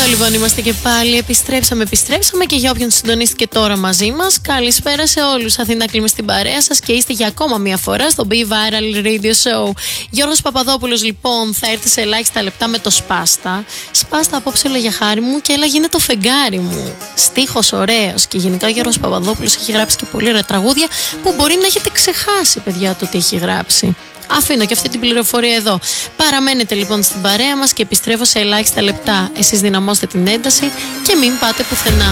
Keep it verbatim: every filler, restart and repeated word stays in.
Εδώ λοιπόν είμαστε και πάλι. Επιστρέψαμε, επιστρέψαμε και για όποιον συντονίστηκε τώρα μαζί μας, καλησπέρα σε όλους. Αθήνα Κλίμα στην παρέα σας και είστε για ακόμα μία φορά στο Be Viral Radio Show. Γιώργος Παπαδόπουλος λοιπόν θα έρθει σε ελάχιστα λεπτά με το Σπάστα. Σπάστα απόψε, λέγε χάρη μου, και έλα γίνε το φεγγάρι μου. Στίχος ωραίος και γενικά ο Γιώργος Παπαδόπουλος έχει γράψει και πολύ ωραία τραγούδια που μπορεί να έχετε ξεχάσει, παιδιά, το τι έχει γράψει. Αφήνω και αυτή την πληροφορία εδώ. Παραμένετε λοιπόν στην παρέα μας και επιστρέφω σε ελάχιστα λεπτά. Εσείς δυναμώστε την ένταση και μην πάτε πουθενά.